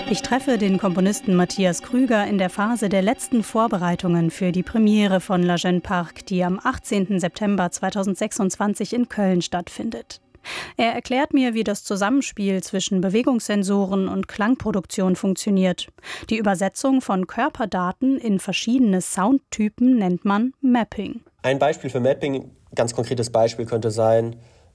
Ich treffe den Komponisten Matthias Krüger in der Phase der letzten Vorbereitungen für die Premiere von La Jeune Park, die am 18. September 2026 in Köln stattfindet. Er erklärt mir, wie das Zusammenspiel zwischen Bewegungssensoren und Klangproduktion funktioniert. Die Übersetzung von Körperdaten in verschiedene Soundtypen nennt man Mapping. Ein Beispiel für Mapping, ganz konkretes Beispiel könnte sein,